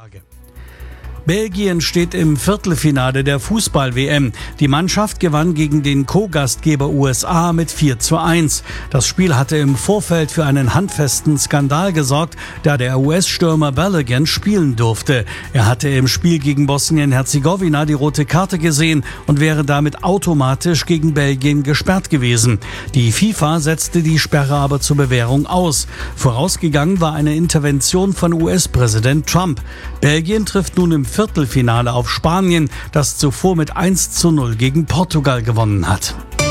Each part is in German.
Belgien steht im Viertelfinale der Fußball-WM. Die Mannschaft gewann gegen den Co-Gastgeber USA mit 4:1. Das Spiel hatte im Vorfeld für einen handfesten Skandal gesorgt, da der US-Stürmer Balogun spielen durfte. Er hatte im Spiel gegen Bosnien-Herzegowina die rote Karte gesehen und wäre damit automatisch gegen Belgien gesperrt gewesen. Die FIFA setzte die Sperre aber zur Bewährung aus. Vorausgegangen war eine Intervention von US-Präsident Trump. Belgien trifft nun im Viertelfinale auf Spanien, das zuvor mit 1:0 gegen Portugal gewonnen hat.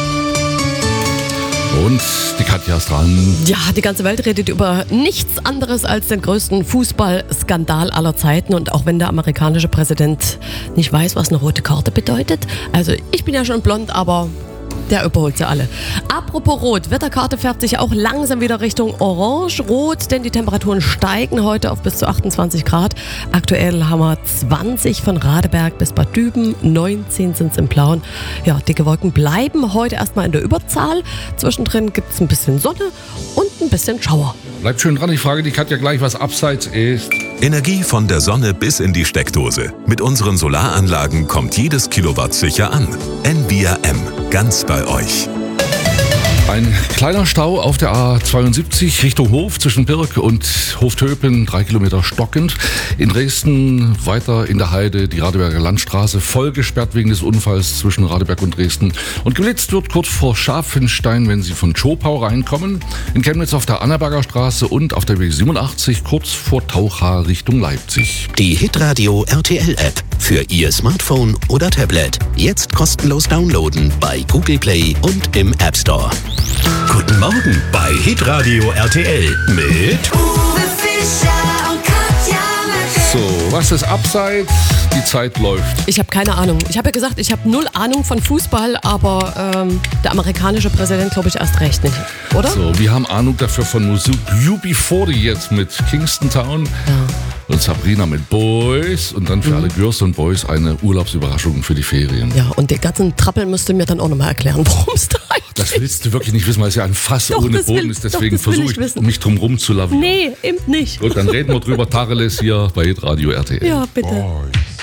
Und die Katja ist dran. Ja, die ganze Welt redet über nichts anderes als den größten Fußballskandal aller Zeiten. Und auch wenn der amerikanische Präsident nicht weiß, was eine rote Karte bedeutet. Also ich bin ja schon blond, aber der überholt sie alle. Apropos Rot, Wetterkarte färbt sich auch langsam wieder Richtung Orange-Rot, denn die Temperaturen steigen heute auf bis zu 28 Grad. Aktuell haben wir 20 von Radeberg bis Bad Düben, 19 sind es im Blauen. Ja, dicke Wolken bleiben heute erstmal in der Überzahl. Zwischendrin gibt es ein bisschen Sonne und ein bisschen Schauer. Bleibt schön dran, ich frage die Katja gleich, was abseits ist. Energie von der Sonne bis in die Steckdose. Mit unseren Solaranlagen kommt jedes Kilowatt sicher an. NVRM, ganz bei euch. Ein kleiner Stau auf der A72 Richtung Hof zwischen Birk und Hoftöpen, 3 Kilometer stockend. In Dresden weiter in der Heide die Radeberger Landstraße voll gesperrt wegen des Unfalls zwischen Radeberg und Dresden. Und geblitzt wird kurz vor Scharfenstein, wenn Sie von Schopau reinkommen. In Chemnitz auf der Annaberger Straße und auf der B87 kurz vor Taucha Richtung Leipzig. Die Hitradio RTL App für Ihr Smartphone oder Tablet. Jetzt kostenlos downloaden bei Google Play und im App Store. Guten Morgen bei Hitradio RTL mit Uwe Fischer und Katja Merkel. So, was ist abseits? Die Zeit läuft. Ich habe keine Ahnung. Ich habe ja gesagt, ich habe 0 Ahnung von Fußball, aber der amerikanische Präsident glaube ich erst recht nicht, oder? So, wir haben Ahnung dafür von Musik. UB40 jetzt mit Kingston Town. Ja. Und Sabrina mit Boys und dann für alle Girls und Boys eine Urlaubsüberraschung für die Ferien. Ja, und den ganzen Trappel müsst ihr mir dann auch nochmal erklären, worum es da eigentlich Das geht. willst du wirklich nicht wissen, weil es ja ein Fass Doch, ohne das Boden will- ist. doch, Deswegen das will versuche ich ich wissen. mich drum rum zu lavieren. Nee, eben nicht. Gut, dann reden wir drüber Tacheles hier bei Radio RTL. Ja, bitte.